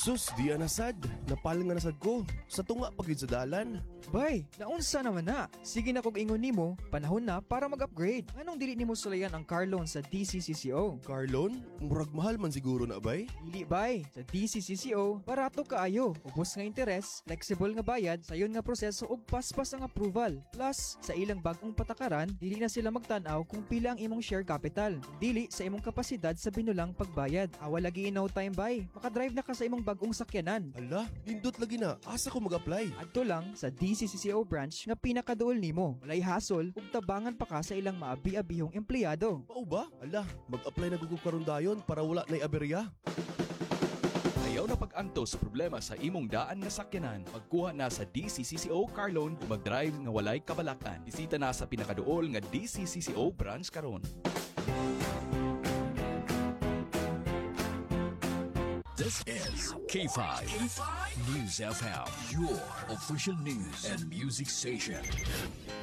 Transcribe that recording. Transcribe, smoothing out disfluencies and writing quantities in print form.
Sus, di anasad. Napal nga nasad ko. Sa tunga pagid sa dalan. Bay, naunsa naman na. Sige na kog ingon nimo, panahon na para mag-upgrade. Anong dili nimo sulayan ang car loan sa DCCCO? Car loan? Murag mahal man siguro na bay. Dili bay, sa DCCCO, barato kaayo. Ubos nga interes, flexible nga bayad, sayon nga proseso ug paspas ang approval. Plus, sa ilang bagong patakaran, dili na sila magtan-aw kung pila ang imong share capital. Dili sa imong kapasidad sa binulang pagbayad. Awa lagi no time bay. Makadrive na ka sa imong bagong sakyanan. Hala, nindot lagi na. Asa ko mag-apply? Adto lang sa DCCCO branch nga pinakaduol nimo. Walay hasol ug tabangan pa ka sa ilang maabi-abihong empleyado. Pao ba? Ala, mag-apply na gugog karon dayon para wala na'y aberya. Ayaw na pag-anto sa problema sa imong daan nga sakyanan. Magkuha na sa DCCCO Car Loan o mag-drive nga walay kabalakan. Bisita na sa pinakaduol nga DCCCO branch karon. This is K5 News FM, your official news and music station.